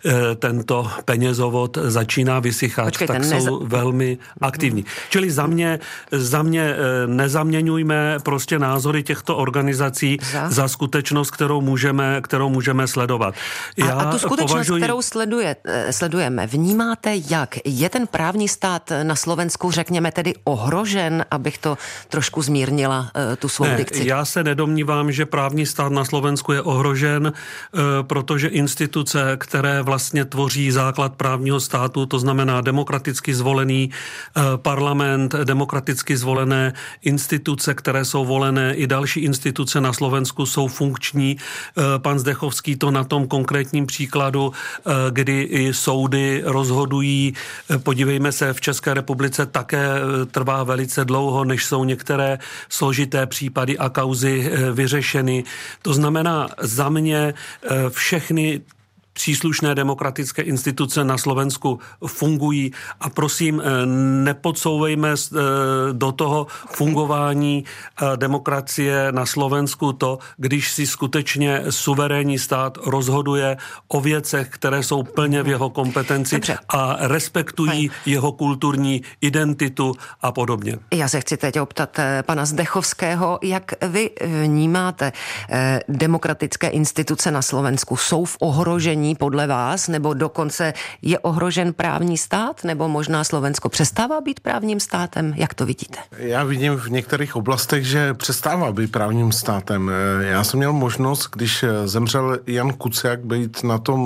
tento penězovod začíná vysychat, tak jsou velmi aktivní. Čili za mě nezaměňujme prostě názory těchto organizací za skutečnost, kterou můžeme sledovat. A tu skutečnost, kterou sledujeme, vnímáte jak? Je ten právní stát na Slovensku, řekněme, tedy ohrožen, abych to trošku zmírnila, tu svou dikci? Já se nedomnívám, že právní stát na Slovensku je ohrožen, protože instituce, které vlastně tvoří základ právního státu, to znamená demokraticky zvolený parlament, demokraticky zvolené instituce, které jsou volené, i další instituce na Slovensku jsou funkční. Pan Zdechovský to na tom konkrétním příkladu, kdy i soudy rozhodují. Podívejme se, v České republice také trvá velice dlouho, než jsou některé složité případy a kauzy vyřešeny. To znamená, za mě všechny příslušné demokratické instituce na Slovensku fungují a prosím, nepodsouvejme do toho fungování demokracie na Slovensku to, když si skutečně suverénní stát rozhoduje o věcech, které jsou plně v jeho kompetenci a respektují jeho kulturní identitu a podobně. Já se chci teď optat pana Zdechovského, jak vy vnímáte demokratické instituce na Slovensku? Jsou v ohrožení podle vás, nebo dokonce je ohrožen právní stát, nebo možná Slovensko přestává být právním státem? Jak to vidíte? Já vidím v některých oblastech, že přestává být právním státem. Já jsem měl možnost, když zemřel Jan Kuciak, být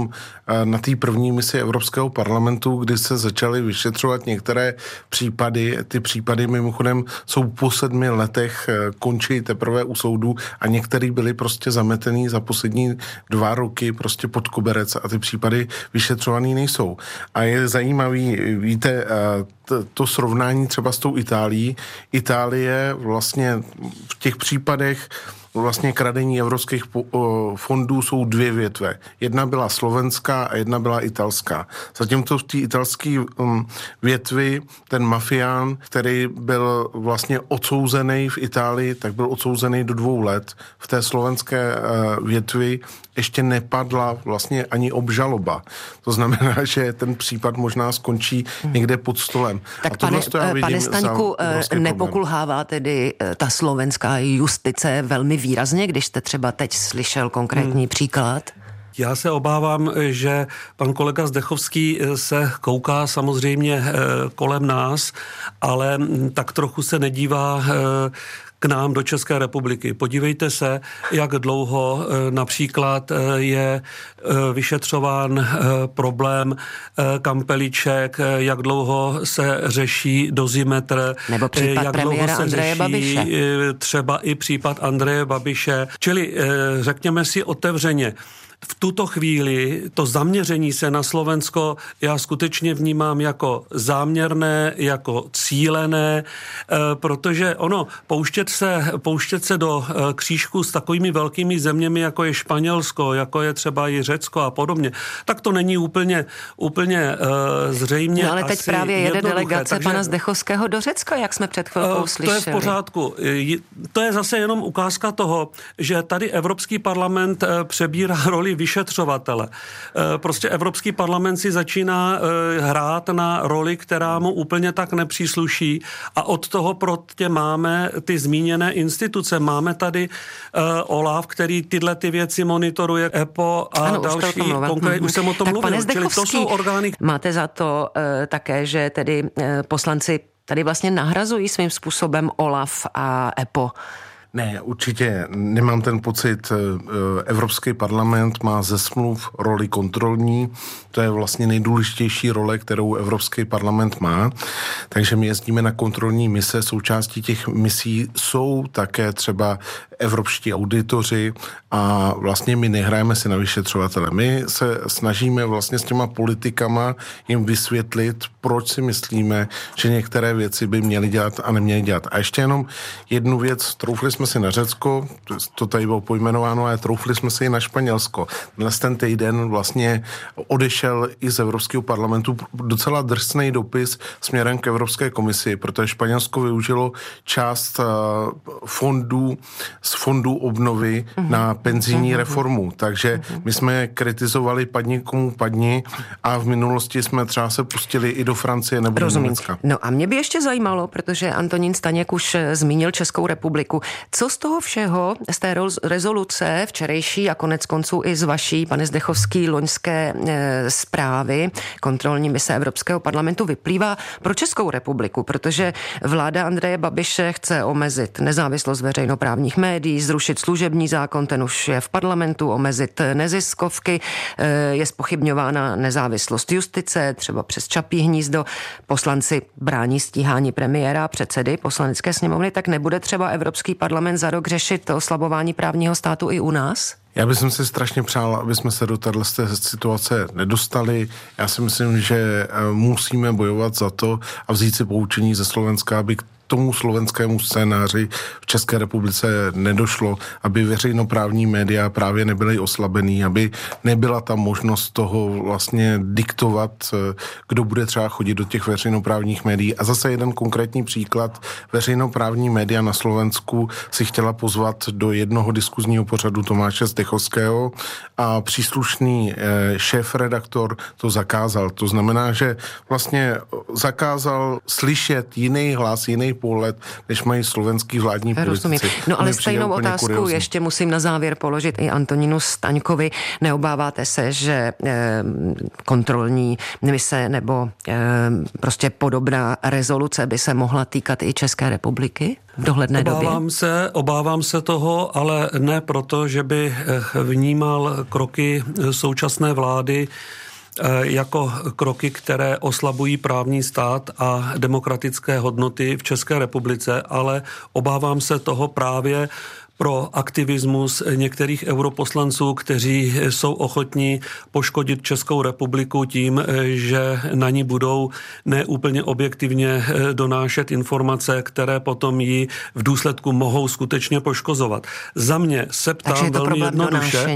na té první misi Evropského parlamentu, kdy se začaly vyšetřovat některé případy. Ty případy mimochodem jsou po 7 letech, končí teprve u soudu a některý byly prostě zametený za poslední 2 roky prostě pod koberec a ty případy vyšetřovaný nejsou. A je zajímavý, víte, to srovnání třeba s tou Itálií. Itálie vlastně v těch případech vlastně kradení evropských fondů jsou dvě větve. Jedna byla slovenská a jedna byla italská. Zatímco v té italské větvi ten mafián, který byl vlastně odsouzený v Itálii, tak byl odsouzený do 2 let. V té slovenské větvi ještě nepadla vlastně ani obžaloba. To znamená, že ten případ možná skončí někde pod stolem. Tak pane Staňku, nepokulhává tedy ta slovenská justice velmi výrazně, když jste třeba teď slyšel konkrétní příklad? Já se obávám, že pan kolega Zdechovský se kouká samozřejmě kolem nás, ale tak trochu se nedívá k nám do České republiky. Podívejte se, jak dlouho například je vyšetřován problém kampeliček, jak dlouho se řeší dozimetr, nebo případ jak dlouho se Andreje řeší Babiše. Třeba i případ Andreje Babiše. Čili řekněme si otevřeně, v tuto chvíli to zaměření se na Slovensko já skutečně vnímám jako záměrné, jako cílené, protože ono, pouštět se do křížku s takovými velkými zeměmi, jako je Španělsko, jako je třeba i Řecko a podobně, tak to není úplně zřejmě. No ale teď právě jede delegace pana Zdechovského do Řecka, jak jsme před chvilkou slyšeli. To je v pořádku. To je zase jenom ukázka toho, že tady Evropský parlament přebírá roli vyšetřovatele. Prostě Evropský parlament si začíná hrát na roli, která mu úplně tak nepřísluší a od toho prostě máme ty zmíněné instituce. Máme tady OLAF, který tyhle ty věci monitoruje, EPO a ano, další. Už jsem o tom mluvil. Čili to jsou orgány. Máte za to také, že tedy poslanci tady vlastně nahrazují svým způsobem OLAF a EPO? Ne, určitě nemám ten pocit. Evropský parlament má ze smluv roli kontrolní. To je vlastně nejdůležitější role, kterou Evropský parlament má. Takže my jezdíme na kontrolní mise. Součástí těch misí jsou také třeba evropští auditoři a vlastně my nehrajeme si na vyšetřovatele. My se snažíme vlastně s těma politikama jim vysvětlit, proč si myslíme, že některé věci by měly dělat a neměly dělat. A ještě jenom jednu věc, troufli jsme si na Řecko, to tady bylo pojmenováno, ale troufli jsme si i na Španělsko. Dnes ten týden vlastně odešel i z Evropského parlamentu docela drsný dopis směrem k Evropské komisi, protože Španělsko využilo část fondů z fondu obnovy na penzijní reformu. Takže my jsme kritizovali padni komu padni a v minulosti jsme třeba se pustili i do Francie nebo do Německa. No a mě by ještě zajímalo, protože Antonín Staněk už zmínil Českou republiku. Co z toho všeho, z té rezoluce včerejší a konec konců i z vaší, pane Zdechovský, loňské zprávy kontrolní mise Evropského parlamentu vyplývá pro Českou republiku? Protože vláda Andreje Babiše chce omezit nezávislost veřejnoprávních médií, zrušit služební zákon, ten už je v parlamentu, omezit neziskovky, je zpochybňována nezávislost justice, třeba přes Čapí hnízdo, poslanci brání stíhání premiéra a předsedy Poslanecké sněmovny, tak nebude třeba Evropský parlament za rok řešit oslabování právního státu i u nás? Já bych si strašně přál, aby jsme se do této situace nedostali. Já si myslím, že musíme bojovat za to a vzít si poučení ze Slovenska, aby k tomu slovenskému scénáři v České republice nedošlo, aby veřejnoprávní média právě nebyly oslabený, aby nebyla tam možnost toho vlastně diktovat, kdo bude třeba chodit do těch veřejnoprávních médií. A zase jeden konkrétní příklad. Veřejnoprávní média na Slovensku si chtěla pozvat do jednoho diskuzního pořadu Tomáše Zdechovského a příslušný šéf-redaktor to zakázal. To znamená, že vlastně zakázal slyšet jiný hlas, jiný pohled, než mají slovenský vládní politici. No ale stejnou otázku kuriózní. Ještě musím na závěr položit i Antonínu Staňkovi. Neobáváte se, že kontrolní mise nebo prostě podobná rezoluce by se mohla týkat i České republiky v dohledné době? Obávám se toho, ale ne proto, že by vnímal kroky současné vlády jako kroky, které oslabují právní stát a demokratické hodnoty v České republice, ale obávám se toho právě pro aktivismus některých europoslanců, kteří jsou ochotní poškodit Českou republiku tím, že na ní budou neúplně objektivně donášet informace, které potom ji v důsledku mohou skutečně poškozovat. Za mě se ptám velmi jednoduše.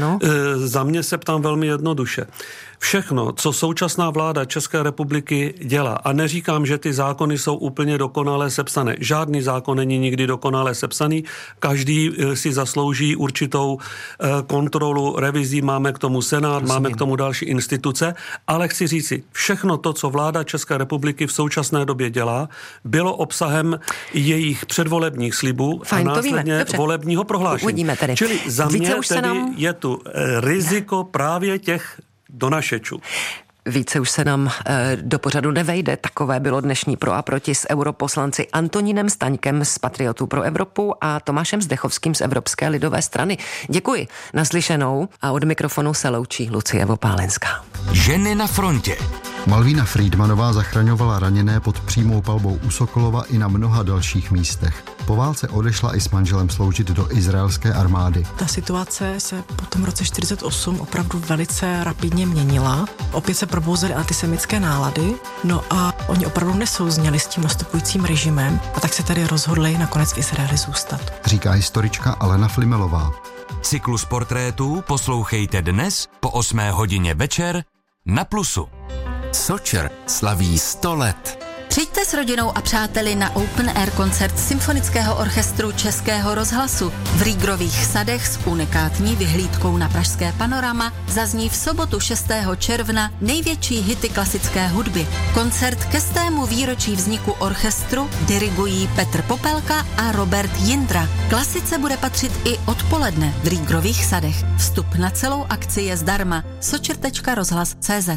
Za mě se ptám velmi jednoduše. Všechno, co současná vláda České republiky dělá, a neříkám, že ty zákony jsou úplně dokonale sepsané. Žádný zákon není nikdy dokonale sepsaný, každý si zaslouží určitou kontrolu, revizí, máme k tomu Senát, máme k tomu další instituce, ale chci říci, všechno to, co vláda České republiky v současné době dělá, bylo obsahem jejich předvolebních slibů a následně volebního prohlášení. Čili za mě tedy je tu riziko právě těch donašečů. Více už se nám do pořadu nevejde. Takové bylo dnešní Pro a proti s europoslanci Antonínem Staňkem z Patriotů pro Evropu a Tomášem Zdechovským z Evropské lidové strany. Děkuji, naslyšenou a od mikrofonu se loučí Lucie Vopálenská. Ženy na frontě. Malvína Friedmanová zachraňovala raněné pod přímou palbou u Sokolova i na mnoha dalších místech. Po válce odešla i s manželem sloužit do izraelské armády. Ta situace se po tom roce 1948 opravdu velice rapidně měnila. Opět se probouzely antisemické nálady, no a oni opravdu nesouzněli s tím nastupujícím režimem a tak se tady rozhodli nakonec v Izraeli zůstat. Říká historička Alena Flimelová. Cyklus portrétů poslouchejte dnes po 8 hodině večer na Plusu. Sočer slaví 100 let. Přijďte s rodinou a přáteli na Open Air koncert Symfonického orchestru Českého rozhlasu. V Rýgrových sadech s unikátní vyhlídkou na pražské panorama zazní v sobotu 6. června největší hity klasické hudby. Koncert ke 100. výročí vzniku orchestru dirigují Petr Popelka a Robert Jindra. Klasice bude patřit i odpoledne v Rýgrových sadech. Vstup na celou akci je zdarma. sočer.rozhlas.cz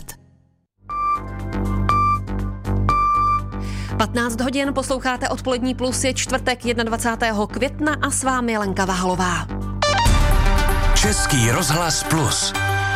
15 hodin posloucháte Odpolední plus, je čtvrtek 21. května a s vámi Lenka Váhalová. Český rozhlas plus.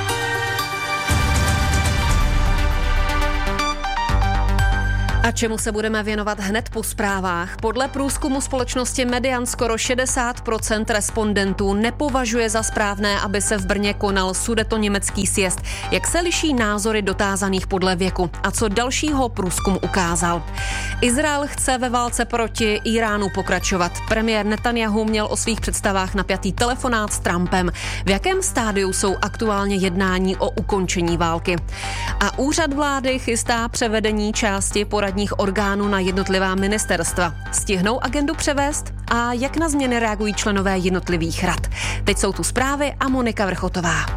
A čemu se budeme věnovat hned po zprávách? Podle průzkumu společnosti Median skoro 60% respondentů nepovažuje za správné, aby se v Brně konal sudetoněmecký sjezd. Jak se liší názory dotázaných podle věku? A co dalšího průzkum ukázal? Izrael chce ve válce proti Iránu pokračovat. Premiér Netanjahu měl o svých představách napjatý telefonát s Trumpem. V jakém stádiu jsou aktuálně jednání o ukončení války? A úřad vlády chystá převedení části poradních orgánů na jednotlivá ministerstva. Stihnou agendu převést? A jak na změny reagují členové jednotlivých rad? Teď jsou tu zprávy a Monika Vrchotová.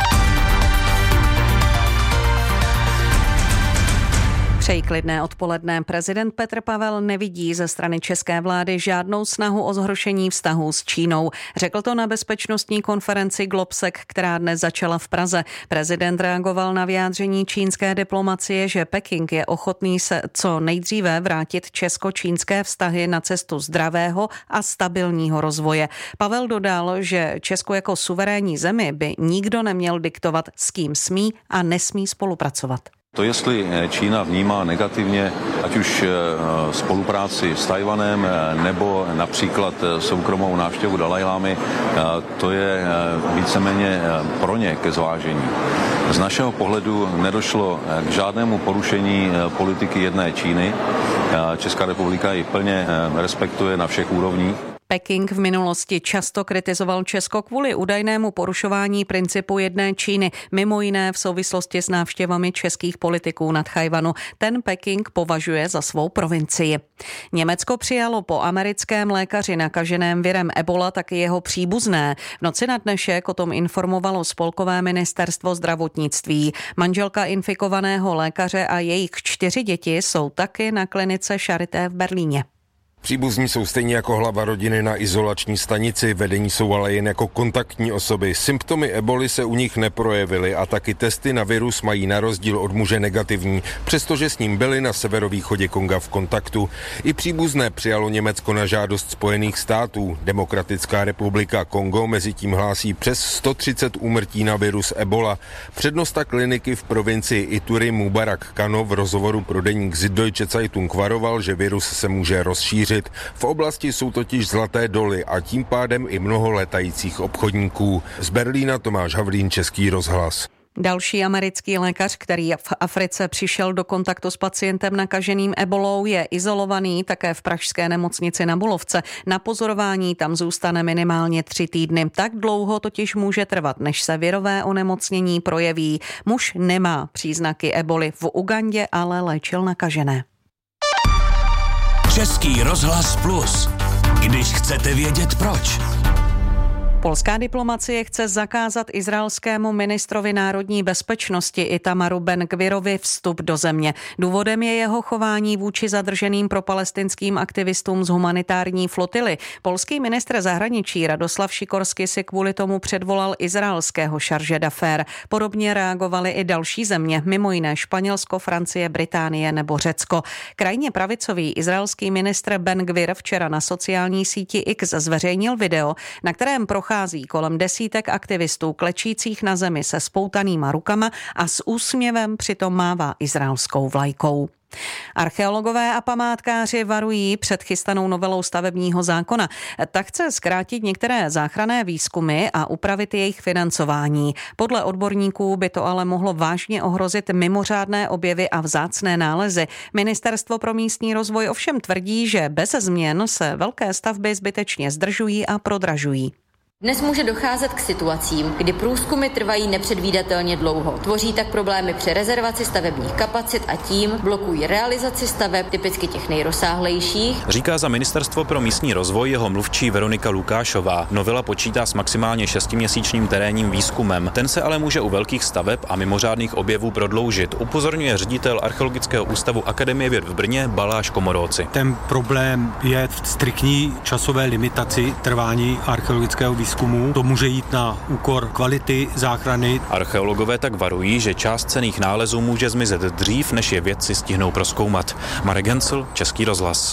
Přeji klidné odpoledne. Prezident Petr Pavel nevidí ze strany české vlády žádnou snahu o zhoršení vztahů s Čínou. Řekl to na bezpečnostní konferenci Globsec, která dnes začala v Praze. Prezident reagoval na vyjádření čínské diplomacie, že Peking je ochotný se co nejdříve vrátit česko-čínské vztahy na cestu zdravého a stabilního rozvoje. Pavel dodal, že Česko jako suverénní zemi by nikdo neměl diktovat, s kým smí a nesmí spolupracovat. To, jestli Čína vnímá negativně, ať už spolupráci s Tajvanem nebo například soukromou návštěvu Dalajlámy, to je víceméně pro ně ke zvážení. Z našeho pohledu nedošlo k žádnému porušení politiky jedné Číny. Česká republika ji plně respektuje na všech úrovních. Peking v minulosti často kritizoval Česko kvůli údajnému porušování principu jedné Číny, mimo jiné v souvislosti s návštěvami českých politiků nad Tchaj-wanu. Ten Peking považuje za svou provincii. Německo přijalo po americkém lékaři nakaženém virem Ebola taky jeho příbuzné. V noci na dnešek o tom informovalo spolkové ministerstvo zdravotnictví. Manželka infikovaného lékaře a jejich 4 děti jsou taky na klinice Charité v Berlíně. Příbuzní jsou stejně jako hlava rodiny na izolační stanici, vedení jsou ale jen jako kontaktní osoby. Symptomy eboly se u nich neprojevily a taky testy na virus mají na rozdíl od muže negativní, přestože s ním byli na severovýchodě Konga v kontaktu. I příbuzné přijalo Německo na žádost Spojených států. Demokratická republika Kongo mezitím hlásí přes 130 úmrtí na virus ebola. Přednosta kliniky v provincii Ituri Mubarak Kano v rozhovoru pro deník Süddeutsche Zeitung varoval, že virus se může rozšířit. šířit. V oblasti jsou totiž zlaté doly a tím pádem i mnoho létajících obchodníků. Z Berlína Tomáš Havlín, Český rozhlas. Další americký lékař, který v Africe přišel do kontaktu s pacientem nakaženým ebolou, je izolovaný také v pražské nemocnici na Bulovce. Na pozorování tam zůstane minimálně 3 týdny. Tak dlouho totiž může trvat, než se virové onemocnění projeví. Muž nemá příznaky eboli. V Ugandě ale léčil nakažené. Český rozhlas Plus. Když chcete vědět proč. Polská diplomacie chce zakázat izraelskému ministrovi národní bezpečnosti Itamaru Ben-Gvirovi vstup do země. Důvodem je jeho chování vůči zadrženým propalestinským aktivistům z humanitární flotily. Polský ministr zahraničí Radoslav Sikorski si kvůli tomu předvolal izraelského charge d'affaires. Podobně reagovaly i další země, mimo jiné Španělsko, Francie, Británie nebo Řecko. Krajně pravicový izraelský ministr Ben-Gvir včera na sociální síti X zveřejnil video, na kterém prochází kolem desítek aktivistů klečících na zemi se spoutanýma rukama a s úsměvem přitom mává izraelskou vlajkou. Archeologové a památkáři varují před chystanou novelou stavebního zákona. Tak chce zkrátit některé záchranné výzkumy a upravit jejich financování. Podle odborníků by to ale mohlo vážně ohrozit mimořádné objevy a vzácné nálezy. Ministerstvo pro místní rozvoj ovšem tvrdí, že bez změn se velké stavby zbytečně zdržují a prodražují. Dnes může docházet k situacím, kdy průzkumy trvají nepředvídatelně dlouho. Tvoří tak problémy při rezervaci stavebních kapacit a tím blokují realizaci staveb, typicky těch nejrozsáhlejších. Říká za Ministerstvo pro místní rozvoj jeho mluvčí Veronika Lukášová. Novela počítá s maximálně 6měsíčním terénním výzkumem. Ten se ale může u velkých staveb a mimořádných objevů prodloužit, upozorňuje ředitel Archeologického ústavu Akademie věd v Brně Baláš Komoróci. Ten problém je v striktní časové limitaci trvání archeologického výzkumu. To může jít na úkor kvality záchrany. Archeologové tak varují, že část cenných nálezů může zmizet dřív, než je vědci stihnou prozkoumat. Marek Hencl, Český rozhlas.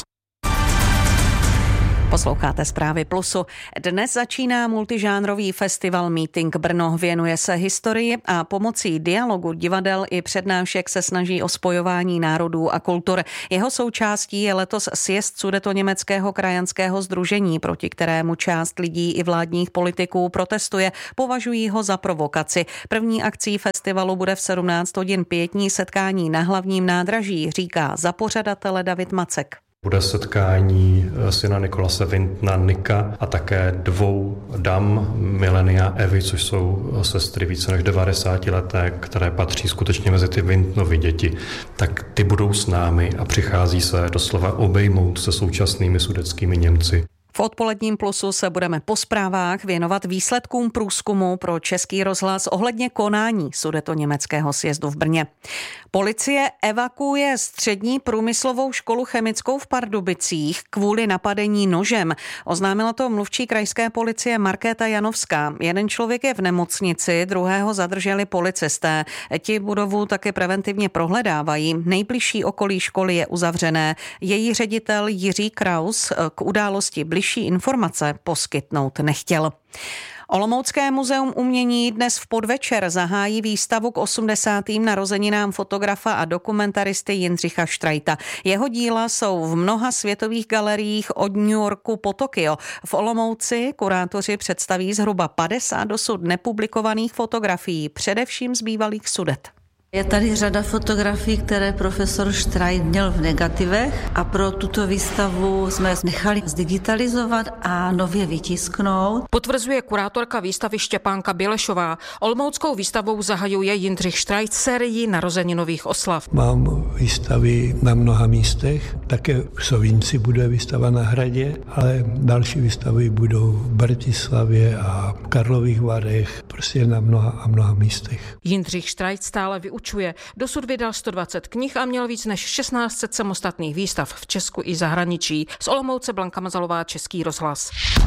Posloucháte Zprávy Plusu. Dnes začíná multižánrový festival Meeting Brno. Věnuje se historii a pomocí dialogu divadel i přednášek se snaží o spojování národů a kultur. Jeho součástí je letos sjezd Sudetoněmeckého krajanského sdružení, proti kterému část lidí i vládních politiků protestuje. Považují ho za provokaci. První akcí festivalu bude v 17 hodin pietní setkání na hlavním nádraží, říká za pořadatele David Macek. Bude setkání syna Nikolase Wintna Nika a také 2 dam Milenia Evy, což jsou sestry více než 90 leté, které patří skutečně mezi ty Wintnovy děti. Tak ty budou s námi a přichází se doslova obejmout se současnými sudetskými Němci. V odpoledním Plusu se budeme po zprávách věnovat výsledkům průzkumu pro Český rozhlas ohledně konání Sudetoněmeckého sjezdu v Brně. Policie evakuuje střední průmyslovou školu chemickou v Pardubicích kvůli napadení nožem. Oznámila to mluvčí krajské policie Markéta Janovská. Jeden člověk je v nemocnici, druhého zadrželi policisté. Ti budovu taky preventivně prohledávají. Nejbližší okolí školy je uzavřené. Její ředitel Jiří Kraus k události bližší informace poskytnout nechtěl. Olomoucké muzeum umění dnes v podvečer zahájí výstavu k 80. narozeninám fotografa a dokumentaristy Jindřicha Štrajta. Jeho díla jsou v mnoha světových galeriích od New Yorku po Tokio. V Olomouci kurátoři představí zhruba 50 dosud nepublikovaných fotografií, především z bývalých Sudet. Je tady řada fotografií, které profesor Štrajt měl v negativech a pro tuto výstavu jsme nechali zdigitalizovat a nově vytisknout. Potvrzuje kurátorka výstavy Štěpánka Bělešová. Olomouckou výstavou zahajuje Jindřich Štrajt sérii narozeninových oslav. Mám výstavy na mnoha místech, také v Sovinci bude výstava na Hradě, ale další výstavy budou v Bratislavě a Karlových Varech, prostě na mnoha a mnoha místech. Jindřich Štrajt stále vyučuje. Dosud vydal 120 knih a měl víc než 1600 samostatných výstav v Česku i zahraničí. Z Olomouce Blanka Mazalová, Český rozhlas.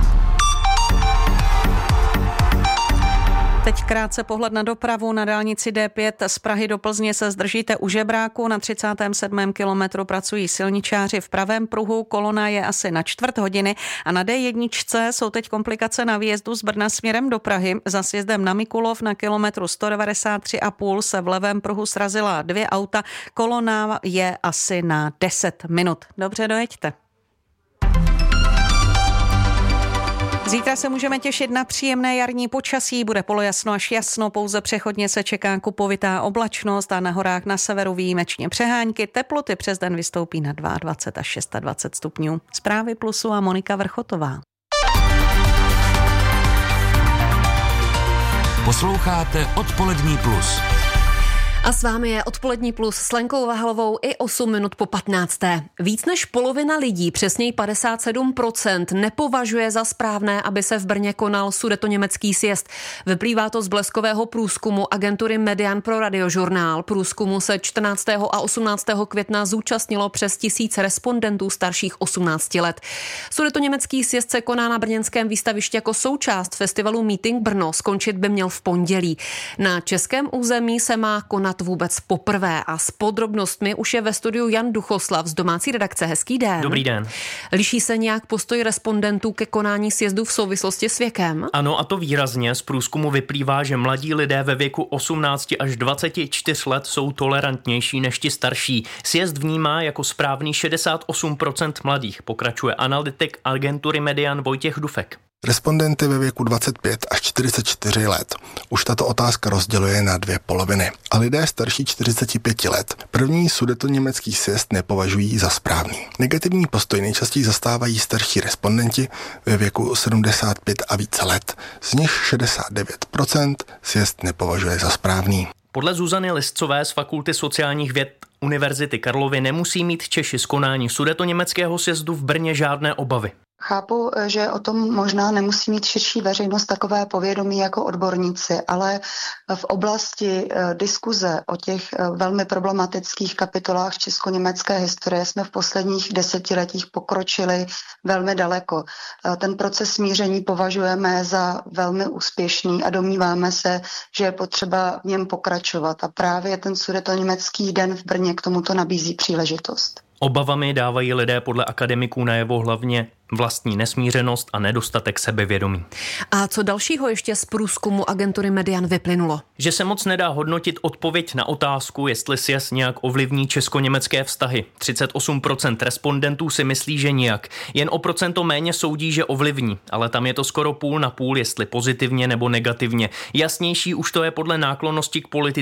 Teď krátce pohled na dopravu. Na dálnici D5 z Prahy do Plzně se zdržíte u Žebráku. Na 37. kilometru pracují silničáři v pravém pruhu. Kolona je asi na 1/4 hodiny. A na D1 jsou teď komplikace na výjezdu z Brna směrem do Prahy. Za sjezdem na Mikulov na kilometru 193,5 se v levém pruhu srazila 2 auta. Kolona je asi na 10 minut. Dobře, dojeďte. Zítra se můžeme těšit na příjemné jarní počasí, bude polojasno až jasno, pouze přechodně se čeká kupovitá oblačnost a na horách na severu výjimečně přehánky. Teploty přes den vystoupí na 22 až 26 stupňů. Zprávy Plusu a Monika Vrchotová. Posloucháte Odpolední plus. A s vámi je Odpolední plus s Lenkou Vahlovou i 8 minut po 15. Víc než polovina lidí, přesněji 57%, nepovažuje za správné, aby se v Brně konal sudetoněmecký sjezd. Vyplývá to z bleskového průzkumu agentury Median pro Radiožurnál. Průzkumu se 14. a 18. května zúčastnilo přes 1000 respondentů starších 18 let. Sudetoněmecký sjezd se koná na brněnském výstavišti jako součást festivalu Meeting Brno. Skončit by měl v pondělí. Na českém území se má konat vůbec poprvé a s podrobnostmi už je ve studiu Jan Duchoslav z domácí redakce. Hezký den. Dobrý den. Liší se nějak postoj respondentů ke konání sjezdu v souvislosti s věkem? Ano, a to výrazně. Z průzkumu vyplývá, že mladí lidé ve věku 18 až 24 let jsou tolerantnější než ti starší. Sjezd vnímá jako správný 68% mladých, pokračuje analytik agentury Median Vojtěch Dufek. Respondenty ve věku 25 až 44 let už tato otázka rozděluje na dvě poloviny. A lidé starší 45 let první sudetoněmecký sjezd nepovažují za správný. Negativní postoj nejčastěji zastávají starší respondenti ve věku 75 a více let. Z nich 69% sjezd nepovažuje za správný. Podle Zuzany Liscové z Fakulty sociálních věd Univerzity Karlovy nemusí mít Češi z konání sudetoněmeckého sjezdu v Brně žádné obavy. Chápu, že o tom možná nemusí mít širší veřejnost takové povědomí jako odborníci, ale v oblasti diskuze o těch velmi problematických kapitolách česko-německé historie jsme v posledních desetiletích pokročili velmi daleko. Ten proces smíření považujeme za velmi úspěšný a domníváme se, že je potřeba v něm pokračovat. A právě ten sudetoněmecký den v Brně k tomuto nabízí příležitost. Obavami dávají lidé podle akademiků najevo hlavně vlastní nesmířenost a nedostatek sebevědomí. A co dalšího ještě z průzkumu agentury Median vyplynulo? Že se moc nedá hodnotit odpověď na otázku, jestli sjezd nějak ovlivní česko-německé vztahy. 38% respondentů si myslí, že nijak. Jen o procento méně soudí, že ovlivní, ale tam je to skoro půl na půl, jestli pozitivně nebo negativně. Jasnější už to je podle náklonnosti k politice